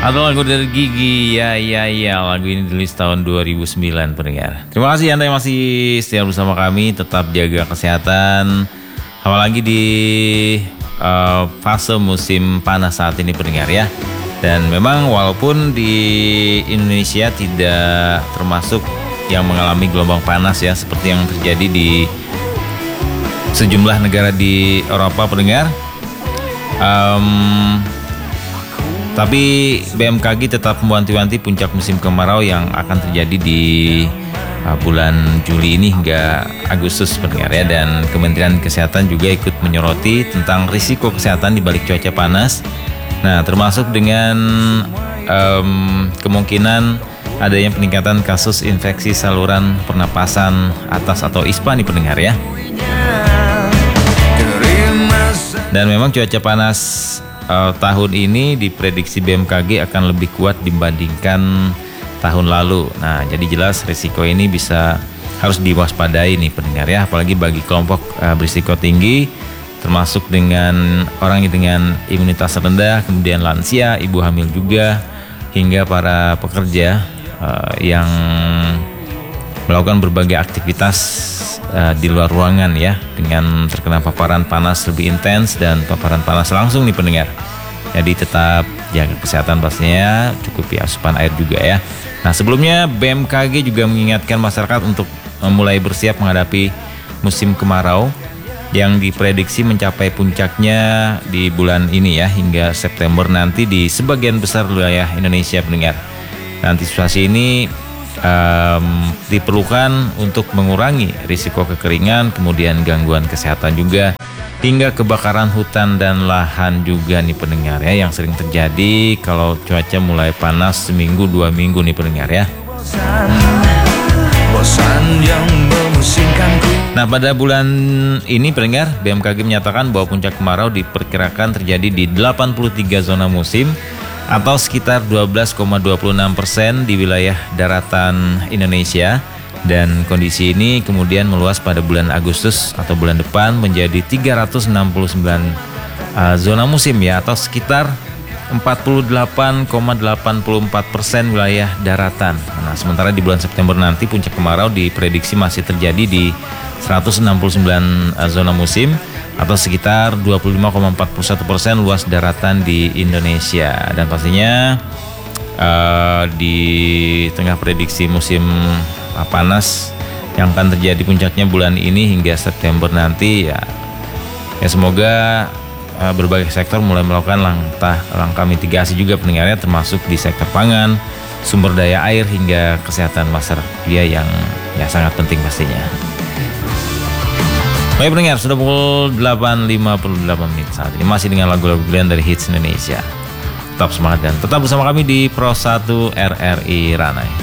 Atau lagu dari Gigi, ya. Lagu ini ditulis tahun 2009 pendengar. Terima kasih Anda yang masih setia bersama kami. Tetap jaga kesehatan, apalagi di fase musim panas saat ini pendengar ya. Dan memang walaupun di Indonesia tidak termasuk yang mengalami gelombang panas ya, seperti yang terjadi di sejumlah negara di Eropa pendengar, tapi BMKG tetap mewanti-wanti puncak musim kemarau yang akan terjadi di bulan Juli ini hingga Agustus pendengar ya. Dan Kementerian Kesehatan juga ikut menyoroti tentang risiko kesehatan di balik cuaca panas. Nah, termasuk dengan kemungkinan adanya peningkatan kasus infeksi saluran pernapasan atas atau ISPA nih pendengar ya. Dan memang cuaca panas tahun ini diprediksi BMKG akan lebih kuat dibandingkan tahun lalu. Nah, jadi jelas risiko ini harus diwaspadai nih pendengar ya, apalagi bagi kelompok berisiko tinggi, termasuk dengan orang dengan imunitas rendah, kemudian lansia, ibu hamil juga, hingga para pekerja yang melakukan berbagai aktivitas di luar ruangan ya, dengan terkena paparan panas lebih intens dan paparan panas langsung nih pendengar. Jadi tetap jaga kesehatan pastinya, cukupi asupan air juga ya. Nah, sebelumnya BMKG juga mengingatkan masyarakat untuk mulai bersiap menghadapi musim kemarau yang diprediksi mencapai puncaknya di bulan ini ya, hingga September nanti di sebagian besar wilayah Indonesia pendengar. Nah, antisipasi ini diperlukan untuk mengurangi risiko kekeringan, kemudian gangguan kesehatan juga, hingga kebakaran hutan dan lahan juga nih pendengar ya, yang sering terjadi kalau cuaca mulai panas seminggu 2 minggu nih pendengar ya. Nah, pada bulan ini pendengar, BMKG menyatakan bahwa puncak kemarau diperkirakan terjadi di 83 zona musim atau sekitar 12,26% di wilayah daratan Indonesia. Dan kondisi ini kemudian meluas pada bulan Agustus atau bulan depan menjadi 369 zona musim ya, atau sekitar 48,84% wilayah daratan. Nah, sementara di bulan September nanti puncak kemarau diprediksi masih terjadi di 169 zona musim atau sekitar 25,41% luas daratan di Indonesia. Dan pastinya di tengah prediksi musim panas yang akan terjadi puncaknya bulan ini hingga September nanti ya semoga berbagai sektor mulai melakukan langkah mitigasi juga pendengarnya, termasuk di sektor pangan, sumber daya air hingga kesehatan masyarakat yang sangat penting pastinya. Baik pendengar, sudah pukul 8.58 saat ini, masih dengan lagu-lagu pilihan dari Hits Indonesia. Tetap semangat dan tetap bersama kami di Pro 1 RRI Ranai.